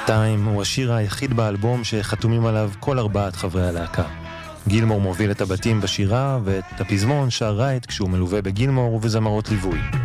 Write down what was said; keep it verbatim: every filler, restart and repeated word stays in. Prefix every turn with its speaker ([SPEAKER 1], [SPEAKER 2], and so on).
[SPEAKER 1] Time הוא השיר היחיד באלבום שחתומים עליו כל ארבעת חברי הלהקה. גילמור מוביל את הבתים בשירה, ואת הפזמון שר רייט כשהוא מלווה בגילמור ובזמרות ליווי.